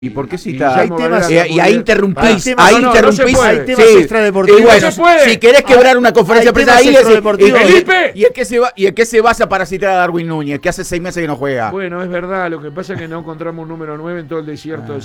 ¿Y por qué cita? Y ahí interrumpís. Hay temas extradeportivos. Bueno, si querés quebrar una conferencia de prensa ahí, ¿y qué se basa para citar a Darwin Núñez, que hace 6 meses que no juega? Bueno, es verdad, lo que pasa es que no encontramos un número 9 en todo el desierto.